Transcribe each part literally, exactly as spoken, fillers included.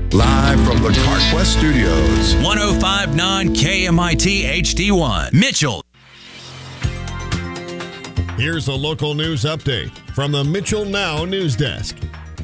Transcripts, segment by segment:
Live from the CarQuest Studios. one oh five point nine K M I T H D one, Mitchell. Here's a local news update from the Mitchell Now News Desk.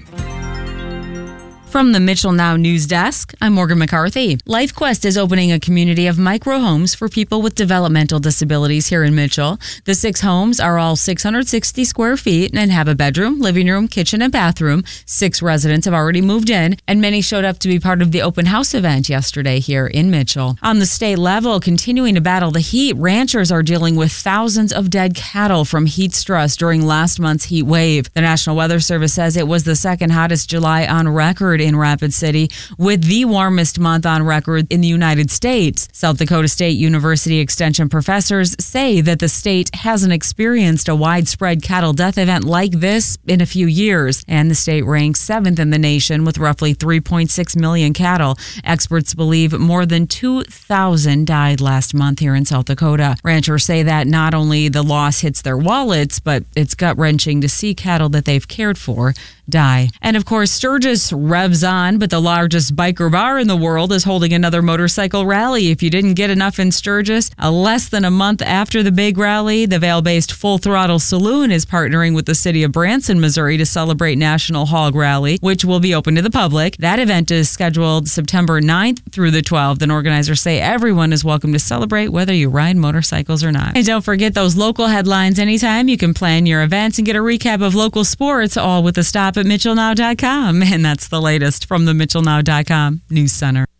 From the Mitchell Now News Desk, I'm Morgan McCarthy. LifeQuest is opening a community of micro homes for people with developmental disabilities here in Mitchell. The six homes are all six hundred sixty square feet and have a bedroom, living room, kitchen, and bathroom. Six residents have already moved in, and many showed up to be part of the open house event yesterday here in Mitchell. On the state level, continuing to battle the heat, ranchers are dealing with thousands of dead cattle from heat stress during last month's heat wave. The National Weather Service says it was the second hottest July on record in Rapid City, with the warmest month on record in the United States. South Dakota State University Extension professors say that the state hasn't experienced a widespread cattle death event like this in a few years, and the state ranks seventh in the nation with roughly three point six million cattle. Experts believe more than two thousand died last month here in South Dakota. Ranchers say that not only the loss hits their wallets, but it's gut-wrenching to see cattle that they've cared for die. And of course, Sturgis revs on, but the largest biker bar in the world is holding another motorcycle rally. If you didn't get enough in Sturgis, uh, less than a month after the big rally, the Vail-based Full Throttle Saloon is partnering with the city of Branson, Missouri to celebrate National Hog Rally, which will be open to the public. That event is scheduled September ninth through the twelfth, and organizers say everyone is welcome to celebrate whether you ride motorcycles or not. And don't forget those local headlines anytime. You can plan your events and get a recap of local sports, all with a stop at Mitchell Now dot com. And that's the latest from the Mitchell Now dot com News Center.